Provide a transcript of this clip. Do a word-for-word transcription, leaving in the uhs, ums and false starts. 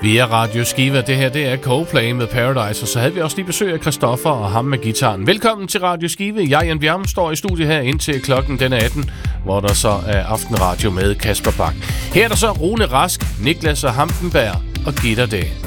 Vi er Radio Skiva. Det her, det er Coldplay med Paradise. Og så havde vi også lige besøg af Christoffer og ham med gitaren. Velkommen til Radio Skiva. Jeg, Jan Bjerm, står i studiet her indtil klokken den er atten, hvor der så er aftenradio med Kasper Bak. Her er der så Rune Rask, Niklas og Hampenberg og Gitter det.